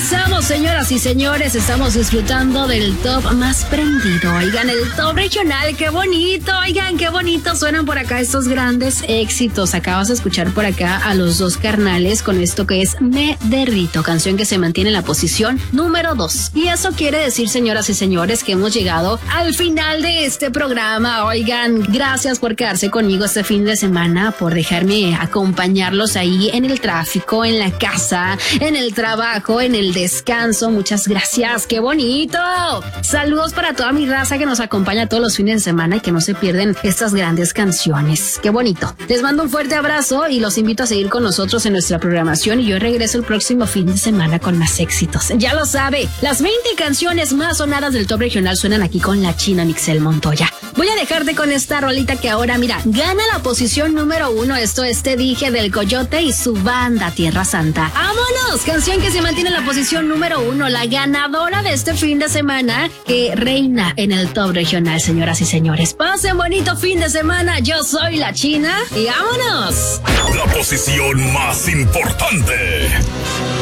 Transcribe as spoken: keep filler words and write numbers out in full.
Regresamos, señoras y señores, estamos disfrutando del top más prendido. Oigan, el top regional, qué bonito, oigan, qué bonito suenan por acá estos grandes éxitos. Acabas de escuchar por acá a los dos carnales con esto que es Me Derrito, canción que se mantiene en la posición número dos. Y eso quiere decir, señoras y señores, que hemos llegado al final de este programa. Oigan, gracias por quedarse conmigo este fin de semana, por dejarme acompañarlos ahí en el tráfico, en la casa, en el trabajo, en el descanso. Muchas gracias, qué bonito. Saludos para toda mi raza que nos acompaña todos los fines de semana y que no se pierden estas grandes canciones. Qué bonito. Les mando un fuerte abrazo y los invito a seguir con nosotros en nuestra programación, y yo regreso el próximo fin de semana con más éxitos. Ya lo sabe, las veinte canciones más sonadas del top regional suenan aquí con la China Mixel Montoya. Voy a dejarte con esta rolita que ahora, mira, gana la posición número uno. Esto es Te Dije, del Coyote y su banda Tierra Santa. ¡Vámonos! Canción que se mantiene en la posición número uno, la ganadora de este fin de semana que reina en el top regional, señoras y señores. Pasen bonito fin de semana. Yo soy la China y vámonos. La posición más importante.